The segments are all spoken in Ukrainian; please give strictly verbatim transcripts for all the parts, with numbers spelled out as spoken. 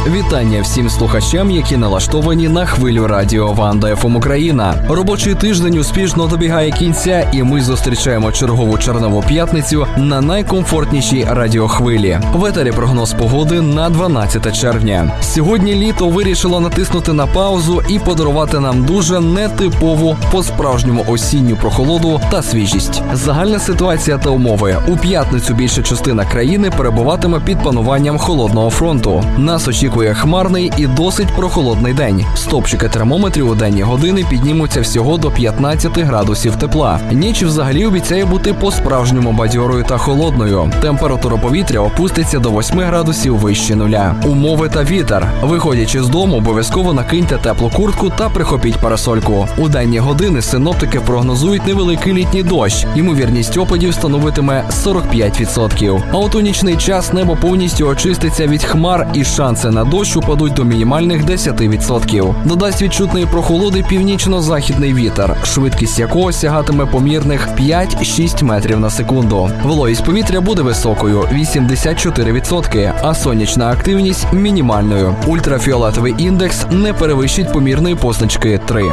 Вітання всім слухачам, які налаштовані на хвилю радіо Ванда еф ем Україна. Робочий тиждень успішно добігає кінця, і ми зустрічаємо чергову червневу п'ятницю на найкомфортнішій радіохвилі. В етері прогноз погоди на дванадцяте червня. Сьогодні літо вирішило натиснути на паузу і подарувати нам дуже нетипову по-справжньому осінню прохолоду та свіжість. Загальна ситуація та умови. У п'ятницю більша частина країни перебуватиме під пануванням холодного фронту. Нас очікує хмарний і досить прохолодний день. Стопчики термометрів у денні години піднімуться всього до п'ятнадцяти градусів тепла. Ніч взагалі обіцяє бути по-справжньому бадьорою та холодною. Температура повітря опуститься до восьми градусів вище нуля. Умови та вітер. Виходячи з дому, обов'язково накиньте теплу куртку та прихопіть парасольку. У денні години синоптики прогнозують невеликий літній дощ. Ймовірність опадів становитиме сорок п'ять відсотків. А от у нічний час небо повністю очиститься від хмар і шанси на дощ упадуть до мінімальних десяти відсотків. Додасть відчутної прохолоди північно-західний вітер, швидкість якого сягатиме помірних п'ять-шість метрів на секунду. Вологість повітря буде високою – вісімдесят чотири відсотки, а сонячна активність – мінімальною. Ультрафіолетовий індекс не перевищить помірної позначки три.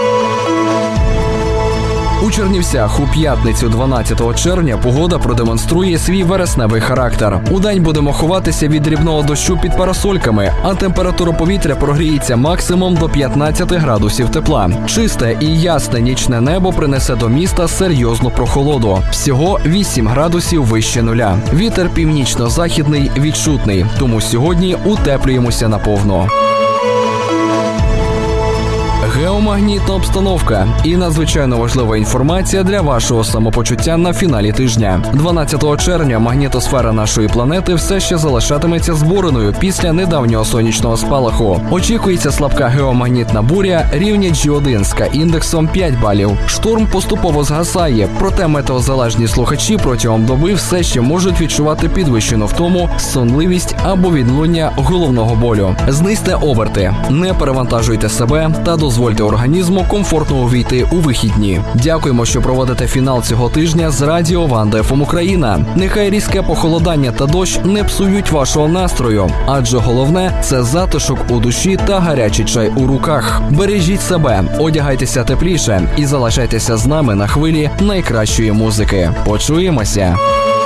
У Чернівцях у п'ятницю дванадцятого червня погода продемонструє свій вересневий характер. Удень будемо ховатися від дрібного дощу під парасольками, а температура повітря прогріється максимум до п'ятнадцяти градусів тепла. Чисте і ясне нічне небо принесе до міста серйозну прохолоду. Всього вісім градусів вище нуля. Вітер північно-західний відчутний, тому сьогодні утеплюємося наповно. Геомагнітна обстановка і надзвичайно важлива інформація для вашого самопочуття на фіналі тижня. дванадцятого червня магнітосфера нашої планети все ще залишатиметься збуреною після недавнього сонячного спалаху. Очікується слабка геомагнітна буря рівня джі один з індексом п'ять балів. Шторм поступово згасає, проте метеозалежні слухачі протягом доби все ще можуть відчувати підвищену втому, сонливість або відлуння головного болю. Знизьте оберти, не перевантажуйте себе та дозвольте організму комфортно увійти у вихідні. Дякуємо, що проводите фінал цього тижня з радіо Ванда еф ем Україна. Нехай різке похолодання та дощ не псують вашого настрою, адже головне – це затишок у душі та гарячий чай у руках. Бережіть себе, одягайтеся тепліше і залишайтеся з нами на хвилі найкращої музики. Почуємося!